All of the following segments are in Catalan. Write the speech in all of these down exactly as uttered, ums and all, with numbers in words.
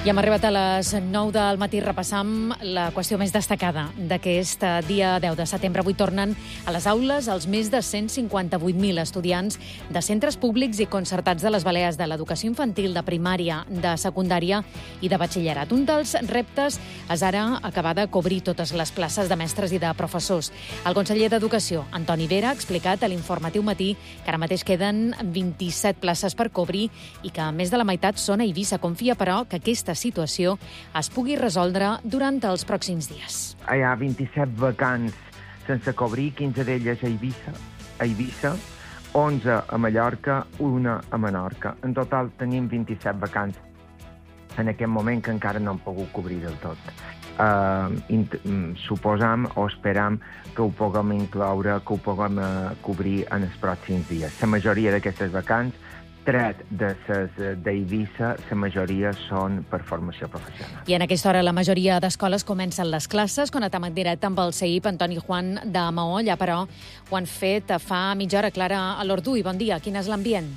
I hem arribat a les nou del matí. Repassam la qüestió més destacada d'aquest dia deu de setembre. Avui tornen a les aules els més de cent cinquanta-vuit mil estudiants de centres públics i concertats de les Balears de l'educació infantil, de primària, de secundària i de batxillerat. Un dels reptes és ara acabar de cobrir totes les places de mestres i de professors. El conseller d'Educació, Antoni Vera, ha explicat a l'Informatiu Matí que ara mateix queden vint-i-set places per cobrir i que més de la meitat són a Eivissa. Confia, però, que aquesta situació es pugui resoldre durant els pròxims dies. Hi ha vint-i-set vacants sense cobrir, quinze d'elles a Eivissa, a Eivissa, onze a Mallorca, una a Menorca. En total tenim vint-i-set vacants en aquest moment que encara no hem pogut cobrir del tot. Uh, suposam o esperam que ho puguem incloure, que ho puguem uh, cobrir en els pròxims dies. La majoria d'aquestes vacants, tret de ses d'Eivissa, la majoria són per formació professional. I en aquesta hora la majoria d'escoles comencen les classes. Connectem en directe amb el C I P, Antoni Juan de Maó. Allà, però, ho han fet fa mitja hora. Clara Alordui, bon dia. Quin és l'ambient?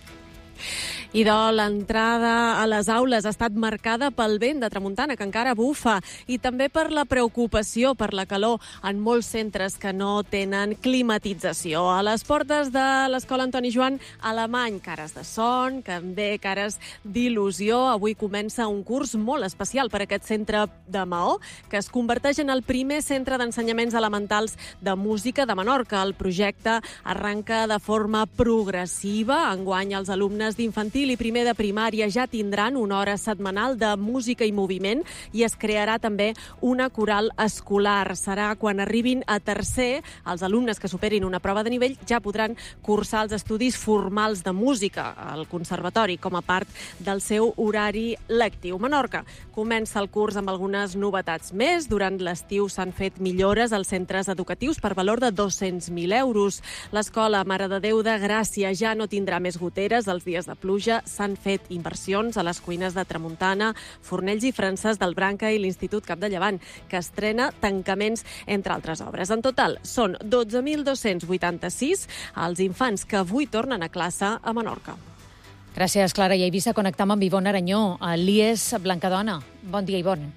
Idò, l'entrada a les aules ha estat marcada pel vent de tramuntana, que encara bufa, i també per la preocupació per la calor en molts centres que no tenen climatització. A les portes de l'Escola Antoni Joan Alemany, cares de son, també cares d'il·lusió. Avui comença un curs molt especial per a aquest centre de Maó, que es converteix en el primer centre d'ensenyaments elementals de música de Menorca. El projecte arranca de forma progressiva. Enguany, els alumnes d'infantil i primer de primària ja tindran una hora setmanal de música i moviment i es crearà també una coral escolar. Serà quan arribin a tercer, els alumnes que superin una prova de nivell ja podran cursar els estudis formals de música al conservatori com a part del seu horari lectiu. Menorca comença el curs amb algunes novetats més. Durant l'estiu s'han fet millores als centres educatius per valor de dos-cents mil euros. L'escola Mare de Déu de Gràcia ja no tindrà més goteres els dies de pluja. S'han fet inversions a les cuines de Tramuntana, Fornells i Francesc del Branca i l'Institut Cap de Llevant, que estrena tancaments, entre altres obres. En total, són dotze mil dos-cents vuitanta-sis els infants que avui tornen a classe a Menorca. Gràcies, Clara. I a Eivissa connectam amb Ivonne Aranyó, a l'I E S Blancadona. Bon dia, Ivonne.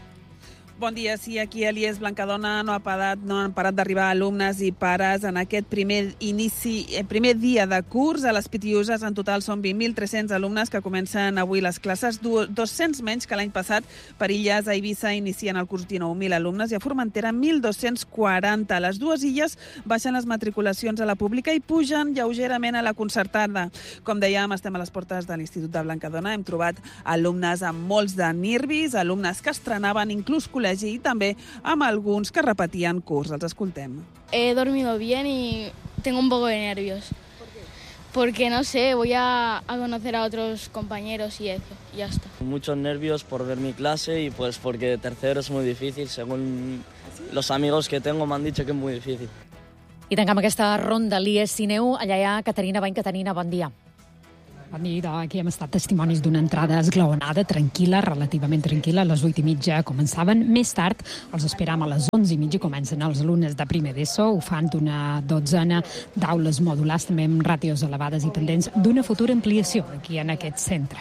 Bon dia. Sí, aquí a l'I E S Blancadona no ha parat, no han parat d'arribar alumnes i pares en aquest primer inici, eh, primer dia de curs. A les Pitiuses en total són vint mil tres-cents alumnes que comencen avui les classes, dos-cents menys que l'any passat. Per Illes, a Eivissa inicien el curs dinou mil alumnes i a Formentera mil dos-cents quaranta. A les dues illes baixen les matriculacions a la pública i pugen lleugerament a la concertada. Com dèiem, estem a les portes de l'Institut de Blancadona. Hem trobat alumnes amb molts de nervis, alumnes que estrenaven inclús col·legis i també amb alguns que repetien curs. Els escoltem. He dormido bien y tengo un poco de nervios. ¿Por qué? Porque, no sé, voy a, a conocer a otros compañeros y eso, y ya está. Muchos nervios por ver mi clase y pues porque tercero es muy difícil. Según los amigos que tengo me han dicho que es muy difícil. I tancam aquesta ronda l'I E S Sineu. Allà hi ha Caterina Bany. Caterina, bon dia. Bon dia, aquí hem estat testimonis d'una entrada esglaonada, tranquil·la, relativament tranquil·la. A les vuit i mitja començaven. Més tard els esperam a les onze i mitja. Comencen els alumnes de primer d'ESO. Ho fan d'una dotzena d'aules modulars, també amb ràtios elevades i pendents d'una futura ampliació aquí en aquest centre.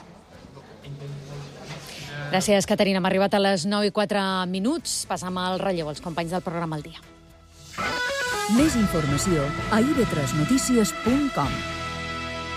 Gràcies, Caterina. Hem arribat a les nou i quatre minuts. Passam al relleu als companys del programa El Dia. Més informació a i ve tres notícies punt com.